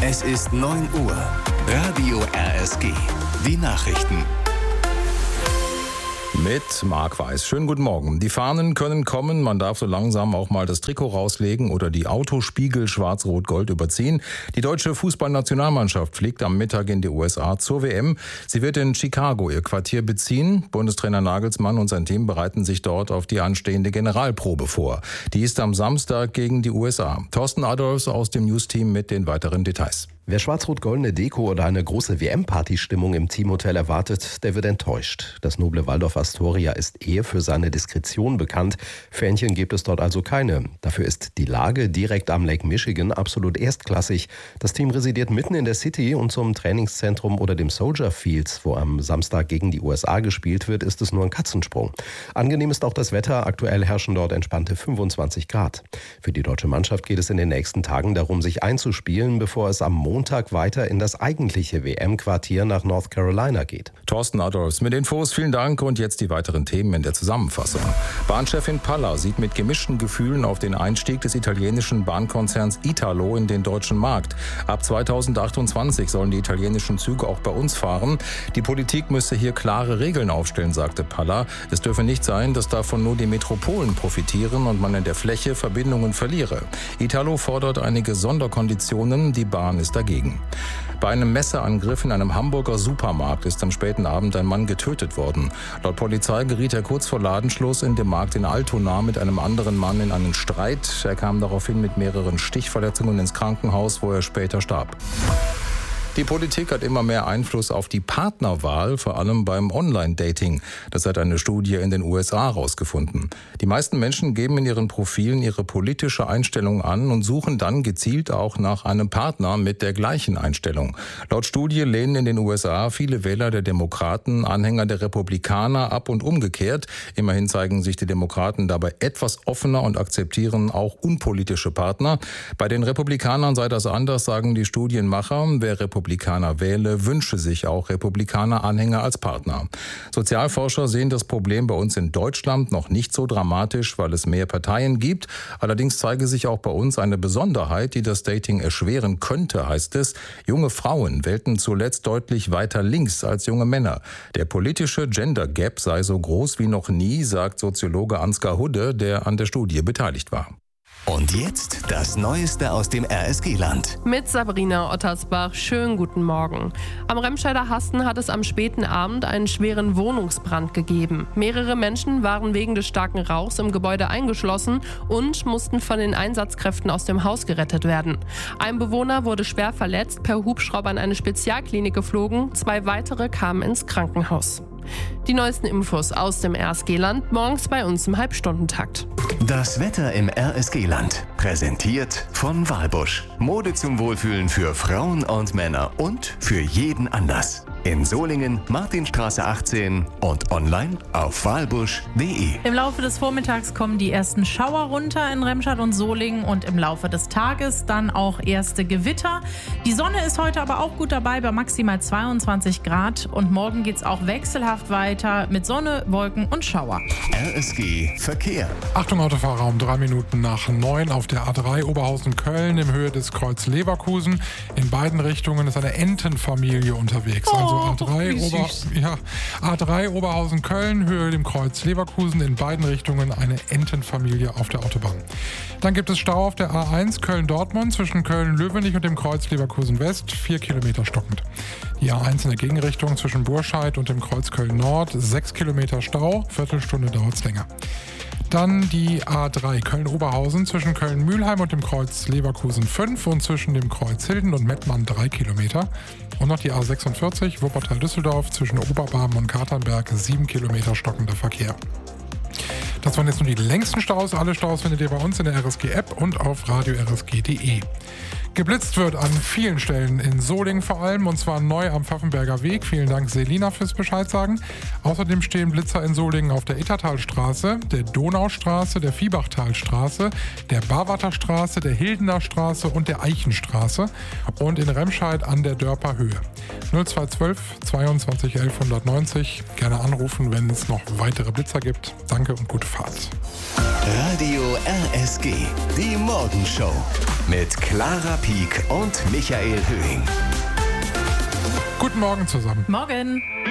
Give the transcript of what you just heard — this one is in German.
Es ist 9 Uhr. Radio RSG. Die Nachrichten. Mit Marc Weiß. Schönen guten Morgen. Die Fahnen können kommen. Man darf so langsam auch mal das Trikot rauslegen oder die Autospiegel schwarz-rot-gold überziehen. Die deutsche Fußballnationalmannschaft fliegt am Mittag in die USA zur WM. Sie wird in Chicago ihr Quartier beziehen. Bundestrainer Nagelsmann und sein Team bereiten sich dort auf die anstehende Generalprobe vor. Die ist am Samstag gegen die USA. Thorsten Adolfs aus dem News-Team mit den weiteren Details. Wer schwarz-rot-goldene Deko oder eine große WM-Party-Stimmung im Teamhotel erwartet, der wird enttäuscht. Das noble Waldorf Astoria ist eher für seine Diskretion bekannt. Fähnchen gibt es dort also keine. Dafür ist die Lage direkt am Lake Michigan absolut erstklassig. Das Team residiert mitten in der City und zum Trainingszentrum oder dem Soldier Fields, wo am Samstag gegen die USA gespielt wird, ist es nur ein Katzensprung. Angenehm ist auch das Wetter. Aktuell herrschen dort entspannte 25 Grad. Für die deutsche Mannschaft geht es in den nächsten Tagen darum, sich einzuspielen, bevor es am Montag weiter in das eigentliche WM-Quartier nach North Carolina geht. Thorsten Adolfs mit Infos, vielen Dank und jetzt die weiteren Themen in der Zusammenfassung. Bahnchefin Palla sieht mit gemischten Gefühlen auf den Einstieg des italienischen Bahnkonzerns Italo in den deutschen Markt. Ab 2028 sollen die italienischen Züge auch bei uns fahren. Die Politik müsse hier klare Regeln aufstellen, sagte Palla. Es dürfe nicht sein, dass davon nur die Metropolen profitieren und man in der Fläche Verbindungen verliere. Italo fordert einige Sonderkonditionen, die Bahn ist dagegen. Bei einem Messerangriff in einem Hamburger Supermarkt ist am späten Abend ein Mann getötet worden. Laut Polizei geriet er kurz vor Ladenschluss in dem Markt in Altona mit einem anderen Mann in einen Streit. Er kam daraufhin mit mehreren Stichverletzungen ins Krankenhaus, wo er später starb. Die Politik hat immer mehr Einfluss auf die Partnerwahl, vor allem beim Online-Dating. Das hat eine Studie in den USA herausgefunden. Die meisten Menschen geben in ihren Profilen ihre politische Einstellung an und suchen dann gezielt auch nach einem Partner mit der gleichen Einstellung. Laut Studie lehnen in den USA viele Wähler der Demokraten Anhänger der Republikaner ab und umgekehrt. Immerhin zeigen sich die Demokraten dabei etwas offener und akzeptieren auch unpolitische Partner. Bei den Republikanern sei das anders, sagen die Studienmacher. Wer Republikaner wähle, wünsche sich auch Republikaner-Anhänger als Partner. Sozialforscher sehen das Problem bei uns in Deutschland noch nicht so dramatisch, weil es mehr Parteien gibt. Allerdings zeige sich auch bei uns eine Besonderheit, die das Dating erschweren könnte, heißt es. Junge Frauen wählten zuletzt deutlich weiter links als junge Männer. Der politische Gender Gap sei so groß wie noch nie, sagt Soziologe Ansgar Hudde, der an der Studie beteiligt war. Und jetzt das Neueste aus dem RSG-Land. Mit Sabrina Ottersbach, schönen guten Morgen. Am Remscheider Hasten hat es am späten Abend einen schweren Wohnungsbrand gegeben. Mehrere Menschen waren wegen des starken Rauchs im Gebäude eingeschlossen und mussten von den Einsatzkräften aus dem Haus gerettet werden. Ein Bewohner wurde schwer verletzt, per Hubschrauber in eine Spezialklinik geflogen, 2 weitere kamen ins Krankenhaus. Die neuesten Infos aus dem RSG-Land morgens bei uns im Halbstundentakt. Das Wetter im RSG-Land. Präsentiert von Walbusch. Mode zum Wohlfühlen für Frauen und Männer und für jeden Anlass. In Solingen, Martinstraße 18 und online auf walbusch.de. Im Laufe des Vormittags kommen die ersten Schauer runter in Remscheid und Solingen und im Laufe des Tages dann auch erste Gewitter. Die Sonne ist heute aber auch gut dabei bei maximal 22 Grad und morgen geht es auch wechselhaft weiter mit Sonne, Wolken und Schauer. RSG Verkehr. Achtung Autofahrer, um 3 Minuten nach 9 auf der A3 Oberhausen-Köln in Höhe des Kreuz Leverkusen. In beiden Richtungen ist eine Entenfamilie unterwegs. Also A3 Oberhausen-Köln, Höhe dem Kreuz Leverkusen, in beiden Richtungen eine Entenfamilie auf der Autobahn. Dann gibt es Stau auf der A1 Köln-Dortmund zwischen Köln-Löwenich und dem Kreuz Leverkusen-West, 4 Kilometer stockend. Die A1 in der Gegenrichtung zwischen Burscheid und dem Kreuz Köln-Nord, 6 Kilometer Stau, Viertelstunde dauert es länger. Dann die A3 Köln-Oberhausen zwischen Köln-Mühlheim und dem Kreuz Leverkusen 5 und zwischen dem Kreuz Hilden und Mettmann 3 Kilometer. Und noch die A46 Wuppertal-Düsseldorf zwischen Oberbarmen und Katernberg 7 Kilometer stockender Verkehr. Das waren jetzt nur die längsten Staus. Alle Staus findet ihr bei uns in der RSG-App und auf radio-rsg.de. Geblitzt wird an vielen Stellen in Solingen vor allem, und zwar neu am Pfaffenberger Weg. Vielen Dank Selina fürs Bescheid sagen. Außerdem stehen Blitzer in Solingen auf der Ittertalstraße, der Donaustraße, der Viehbachtalstraße, der Barwarter Straße, der Hildener Straße und der Eichenstraße und in Remscheid an der Dörper Höhe. 0212 22 11 190. Gerne anrufen, wenn es noch weitere Blitzer gibt. Danke und gute Fahrt. Radio RSG, die Morgenshow mit Clara Pieck und Michael Höhing. Guten Morgen zusammen. Morgen.